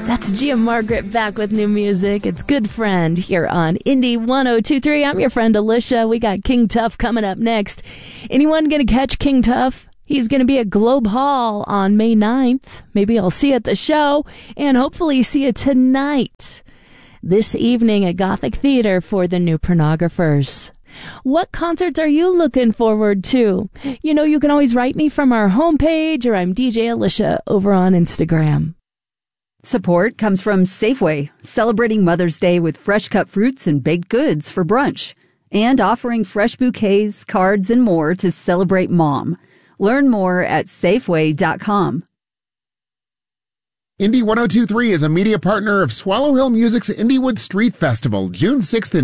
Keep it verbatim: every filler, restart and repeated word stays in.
That's Gia Margaret back with new music. It's Good Friend here on Indie one oh two point three. I'm your friend Alicia. We got King Tuff coming up next. Anyone going to catch King Tuff? He's going to be at Globe Hall on May ninth. Maybe I'll see you at the show and hopefully see you tonight, this evening at Gothic Theater for the New Pornographers. What concerts are you looking forward to? You know, you can always write me from our homepage, or I'm D J Alicia over on Instagram. Support comes from Safeway, celebrating Mother's Day with fresh cut fruits and baked goods for brunch, and offering fresh bouquets, cards, and more to celebrate Mom. Learn more at Safeway dot com. Indie one oh two point three is a media partner of Swallow Hill Music's Indiewood Street Festival, June sixth and